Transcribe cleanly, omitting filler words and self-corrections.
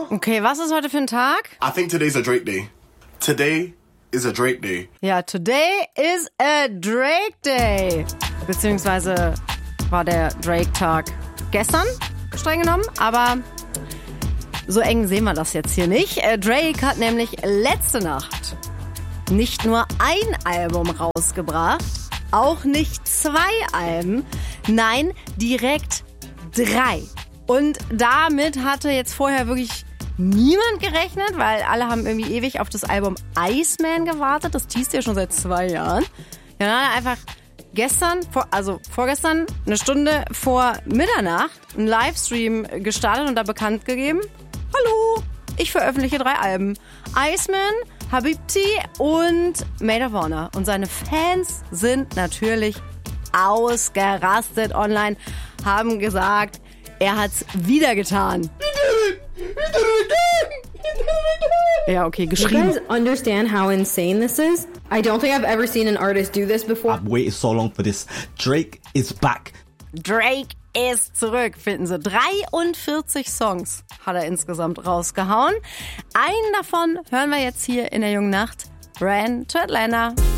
Okay, was ist heute für ein Tag? I think today's a Drake day. Today is a Drake day. Ja, today is a Drake Day. Beziehungsweise war der Drake-Tag gestern, streng genommen. Aber so eng sehen wir das jetzt hier nicht. Drake hat nämlich letzte Nacht nicht nur ein Album rausgebracht, auch nicht 2 Alben, nein, direkt 3. Und damit hatte jetzt vorher wirklich niemand gerechnet, weil alle haben irgendwie ewig auf das Album Iceman gewartet. Das teast ja schon seit 2 Jahren. Ja, dann hat er einfach vorgestern, eine Stunde vor Mitternacht, einen Livestream gestartet und da bekannt gegeben: Hallo, ich veröffentliche 3 Alben. Iceman, Habibti und Maid of Honor. Und seine Fans sind natürlich ausgerastet online, haben gesagt, er hat's wieder getan. Ja, okay, geschrieben. You guys understand how insane this is? I don't think I've ever seen an artist do this before. I've waited so long for this. Drake is back. Drake ist zurück, finden Sie. 43 Songs hat er insgesamt rausgehauen. Einen davon hören wir jetzt hier in der jungen Nacht. Ran to Atlanta.